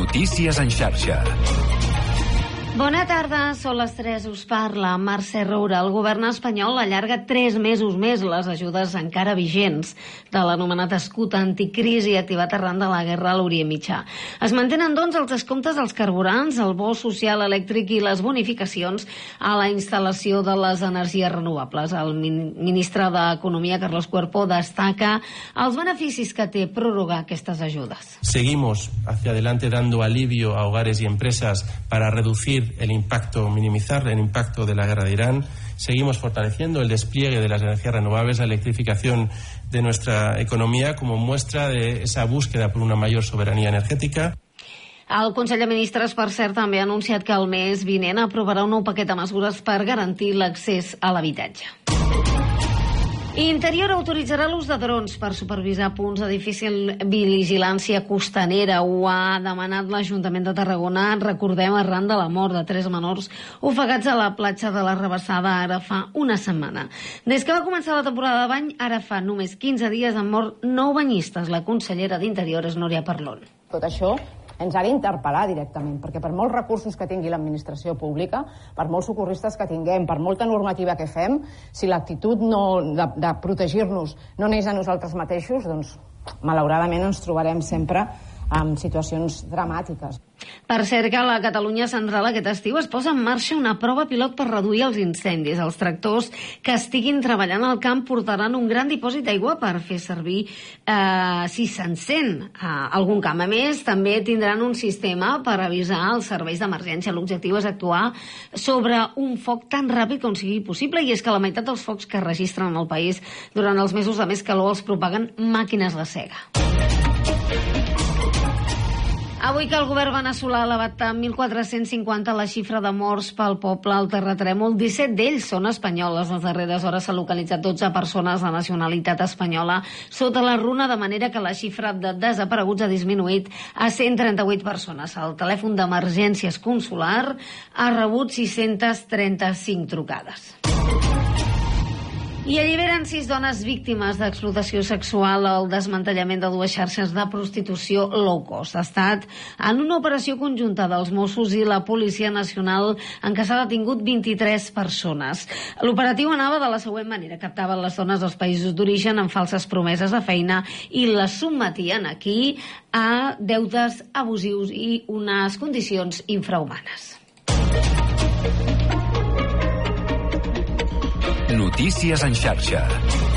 Notícies en xarxa. Bona tarda, són les 3, us parla Mercè Roura. El govern espanyol allarga 3 mesos més les ajudes encara vigents de l'anomenat escut anticrisi activat arran de la guerra a l'Orient Mitjà. Es mantenen, doncs, els descomptes als carburants, el bo social elèctric i les bonificacions a la instal·lació de les energies renovables. El ministre d'Economia, Carlos Cuerpo, destaca els beneficis que té prorrogar aquestes ajudes. Seguimos hacia adelante dando alivio a hogares y empresas para reducir minimizar el impacto de la guerra de Irán. Seguimos fortaleciendo el despliegue de las energías renovables, la electrificación de nuestra economía como muestra de esa búsqueda por una mayor soberanía energética. El Consell de Ministres, per cert, també ha anunciat que el mes vinent aprovarà un nou paquet de mesures per garantir l'accés a l'habitatge. Interior autoritzarà l'ús de drons per supervisar punts de difícil vigilància costanera. Ho ha demanat l'Ajuntament de Tarragona, recordem, arran de la mort de 3 menors ofegats a la platja de la Rabassada ara fa una setmana. Des que va començar la temporada de bany, ara fa només 15 dies han mort 9 banyistes. La consellera d'Interior és Núria Parlon. Tot això ens ha d'interpel·lar directament, perquè per molts recursos que tingui l'administració pública, per molts socorristes que tinguem, per molta normativa que fem, si l'actitud de protegir-nos no neix a nosaltres mateixos, doncs malauradament ens trobarem sempre en situacions dramàtiques. Per cert, que a la Catalunya central aquest estiu es posa en marxa una prova pilot per reduir els incendis. Els tractors que estiguin treballant al camp portaran un gran dipòsit d'aigua per fer servir si s'encén algun camp. A més, també tindran un sistema per avisar els serveis d'emergència. L'objectiu és actuar sobre un foc tan ràpid com sigui possible, i és que la meitat dels focs que es registren al país durant els mesos de més calor els propaguen màquines de sega. Avui que el govern veneçolà ha elevat a 1.450 la xifra de morts pel poble al terratrèmol, 17 d'ells són espanyoles. Les darreres hores s'ha localitzat 12 persones de nacionalitat espanyola sota la runa, de manera que la xifra de desapareguts ha disminuït a 138 persones. El telèfon d'emergències consular ha rebut 635 trucades. I alliberen 6 dones víctimes d'explotació sexual al desmantellament de 2 xarxes de prostitució low cost. Ha estat en una operació conjunta dels Mossos i la Policia Nacional en què s'ha detingut 23 persones. L'operatiu anava de la següent manera: captaven les dones dels països d'origen amb falses promeses de feina i les sotmetien aquí a deutes abusius i unes condicions infrahumanes. Notícies en xarxa.